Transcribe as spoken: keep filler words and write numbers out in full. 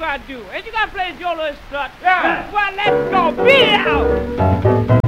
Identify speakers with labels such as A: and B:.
A: gotta do? Ain't you gotta play your little strut?
B: Yeah.
A: Well, let's go. Beat it out.